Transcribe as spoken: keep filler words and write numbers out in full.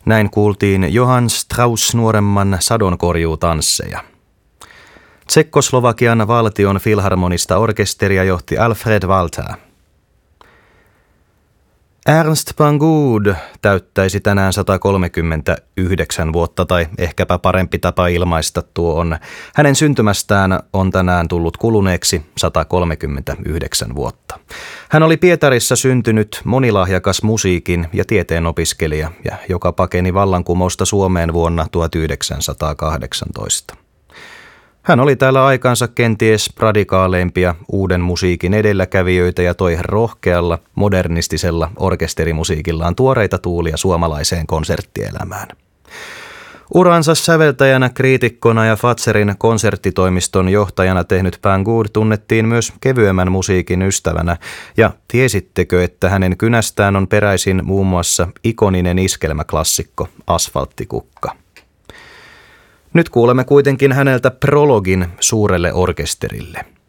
Näin kuultiin Johann Strauss nuoremman sadonkorjuutansseja. Tsekkoslovakian valtion filharmonista orkesteria johti Alfred Walter. Ernst Bangoud täyttäisi tänään sata kolmekymmentäyhdeksän vuotta, tai ehkäpä parempi tapa ilmaista tuo on. Hänen syntymästään on tänään tullut kuluneeksi sata kolmekymmentäyhdeksän vuotta. Hän oli Pietarissa syntynyt monilahjakas musiikin ja tieteen opiskelija, ja joka pakeni vallankumousta Suomeen vuonna tuhatyhdeksänsataakahdeksantoista. Hän oli täällä aikansa kenties radikaaleimpia uuden musiikin edelläkävijöitä ja toi rohkealla, modernistisella orkesterimusiikillaan tuoreita tuulia suomalaiseen konserttielämään. Uransa säveltäjänä, kriitikkona ja Fatserin konserttitoimiston johtajana tehnyt Bangoud tunnettiin myös kevyemmän musiikin ystävänä, ja tiesittekö, että hänen kynästään on peräisin muun muassa ikoninen iskelmäklassikko Asfalttikukka. Nyt kuulemme kuitenkin häneltä prologin suurelle orkesterille.